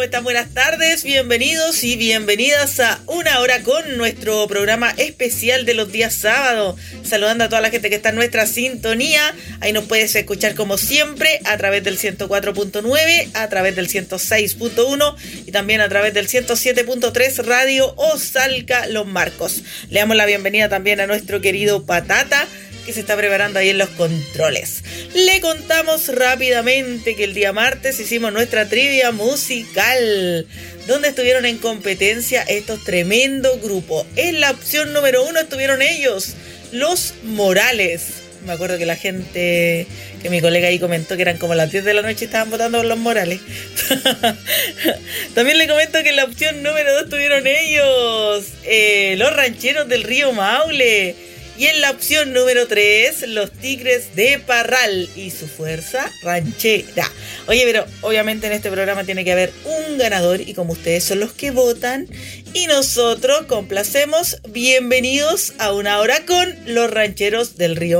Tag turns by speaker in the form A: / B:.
A: están? Buenas tardes, bienvenidos y bienvenidas a Una Hora con nuestro programa especial de los días sábados. Saludando a toda la gente que está en nuestra sintonía. Ahí nos puedes escuchar como siempre a través del 104.9, a través del 106.1 y también a través del 107.3 Radio Osalca Los Marcos. Le damos la bienvenida también a nuestro querido Patata, que se está preparando ahí en los controles. Le contamos rápidamente que el día martes hicimos nuestra trivia musical, donde estuvieron en competencia estos tremendos grupos. En la opción número 1 estuvieron ellos, Los Morales. Me acuerdo que la gente, que mi colega ahí comentó que eran como las 10 de la noche y estaban votando por Los Morales. También le comento que en la opción número 2 estuvieron ellos, Los Rancheros del Río Maule. Y en la opción número 3, Los Tigres de Parral y su fuerza ranchera. Oye, pero obviamente en este programa tiene que haber un ganador y como ustedes son los que votan y nosotros complacemos, bienvenidos a Una Hora con Los Rancheros del Río